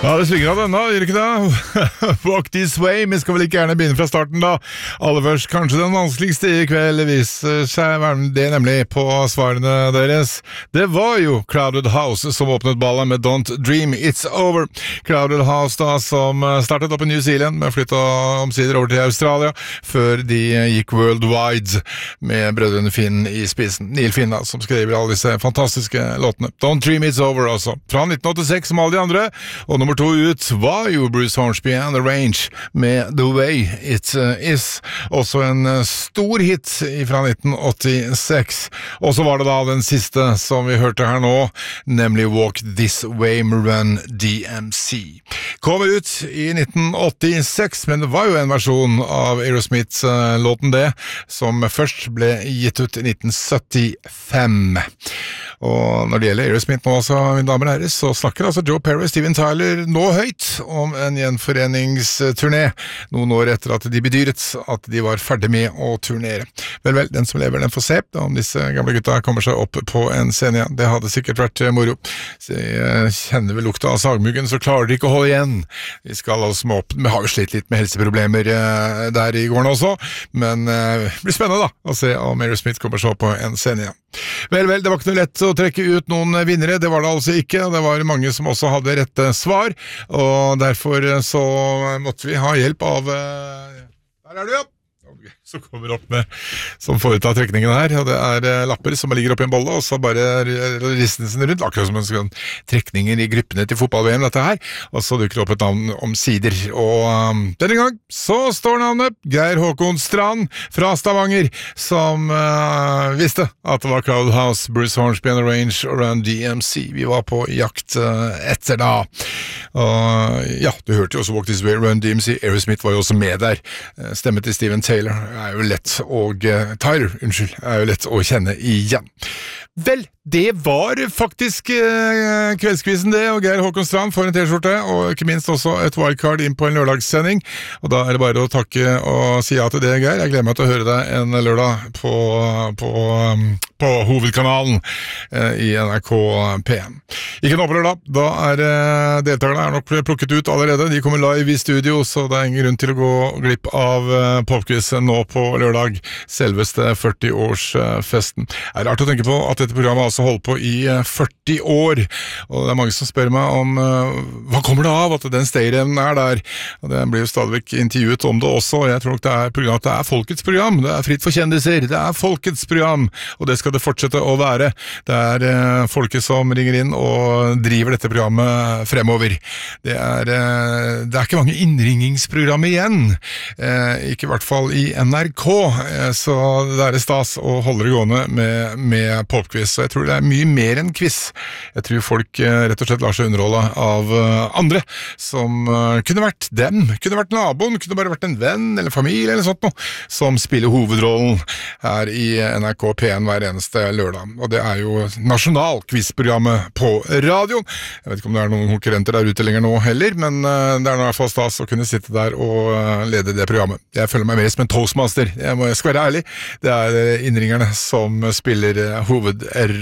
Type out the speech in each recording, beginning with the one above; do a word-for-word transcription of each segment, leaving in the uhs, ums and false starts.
Ja, det svinger av denne, gjør ikke det? Walk this way, vi skal vel ikke gjerne begynne fra starten da. Aller først, kanskje den vanskeligste i kveld viser seg det nemlig på svarene deres. Det var jo Crowded House som åpnet ballet med Don't Dream It's Over. Crowded House da, som startet opp i New Zealand, men flyttet omsider over til Australia, før de gikk worldwide med brødrene Finn i spisen. Neil Finn da, som skriver alle disse fantastiske låtene. Don't Dream It's Over også. Fra nitten åttiseks som alle de andre, og nummer to ut var jo Bruce Hornsby and The Range med The Way It Is. Også en stor hit fra nitten åttiseks. Og så var det da den siste som vi hørte her nå, nemlig Walk This Way med Run D M C. Kom ut i nitten åttiseks, men det var jo en versjon av Aerosmith-låten det, som først ble gitt ut i nitten syttifem. Og når det gjelder Aerosmith nå, altså, mine damer og herrer, så snakker altså Joe Perry og Steven Tyler nå høyt om en gjenforeningsturné, noen år etter at de bedyret at de var ferdig med å turnere. Vel, vel, den som lever den får se, om disse gamle gutta kommer seg opp på en scene igjen. Det hadde sikkert vært moro. Så jeg kjenner vel lukta av sagmuggen, så klarer de ikke å holde igjen. Vi skal altså må opp, vi har jo slitt litt med helseproblemer der i gården også, men det blir spennende da, å se om Aerosmith kommer seg opp på en scene igjen. Vel, vel, det var ikke noe lett å trekke ut noen vinnere, det var det altså ikke, det var mange som også hadde rette svar, og derfor så måtte vi ha hjelp av... Der er du, ja! Så kommer opp med, som foretar trekningen her, og det er lapper som ligger opp i en bolle, og så bare ristelsen rundt, akkurat som en sånn trekninger i gruppene til fotball-V M, dette her, og så dukker det opp et navn om sider, og um, denne gang så står navnet Geir Håkon Strand fra Stavanger, som uh, visste at det var Crowded House, Bruce Hornsby and The Range og Run D M C vi var på jakt uh, etter da. Og ja, du hørte jo også Walk This Way, Run D M C, Aerosmith var jo også med der, stemmet til Steven Taylor er jo lett og uh, Tyler, unnskyld, er jo lett å kjenne igjen. Vel, det var faktisk uh, kveldskvisen det, og Geir Håkon Strand får en t-skjorte, og ikke minst også et wildcard inn på en lørdagssending, og da er det bare å takke og si ja til det, Geir. Jeg gleder meg til å høre deg en lørdag på, på, um, på hovedkanalen uh, i N R K P M. Ikke nå på lørdag, da er uh, deltakerne er nok plukket ut allerede, de kommer live i studio, så det er ingen grunn til å gå glipp av uh, popquiz nå på lørdag, selveste førti-årsfesten. Det er rart å tenke på at dette programmet altså holdt på i førti år, og det er mange som spør meg om uh, hva kommer det av at den stayerevnen er der, og det blir jo stadigvæk intervjuet om det også, og jeg tror nok det er program, det er folkets program, det er fritt for kjendiser, det er folkets program, og det skal det fortsette å være. Det er uh, folket som ringer inn og driver dette programmet fremover. Det er, uh, det er ikke mange innringingsprogram igjen, uh, ikke i hvert fall i N R K, uh, så det er stas å holde det gående med, med popquiz. Så jeg tror det er mye mer enn quiz. Jeg tror folk uh, rett og slett lar seg underholde av uh, andre som uh, kunne vært dem, kunne vært naboen, kunne bare vært en venn eller familie eller sånt noe, som spiller hovedrollen her i N R K P en hver eneste lørdag. Og det er jo nasjonalquizprogrammet på radioen. Jeg vet ikke om det er noen konkurrenter der ute lenger nå heller, men uh, det er i hvert fall stas å kunne sitte der og uh, lede det programmet. Jeg føler meg mer som en toastmaster, jeg, må, jeg skal være ærlig. Det er uh, innringerne som spiller uh, hovedrollen.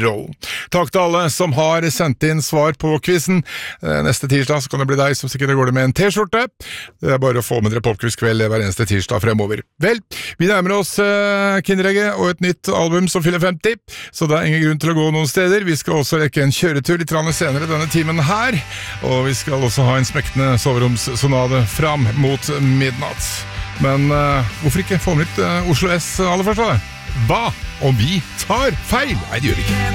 Takk til alle som har sendt inn svar på quizen. Neste tirsdag så kan det bli deg som sikkert går det med en t-skjorte. Det er bare å få med dere popquiz-kveld hver eneste tirsdag fremover. Vel, vi nærmer oss uh, Kinderegget og et nytt album som fyller femti, så det er ingen grunn til å gå noen steder. Vi skal også rekke en kjøretur litt senere denne timen her, og vi skal også ha en smektende soveromssonade fram mot midnatt. Men uh, hvorfor ikke få med litt uh, Oslo S aller først da? Hva om vi tar feil? Nei, det gjør vi ikke.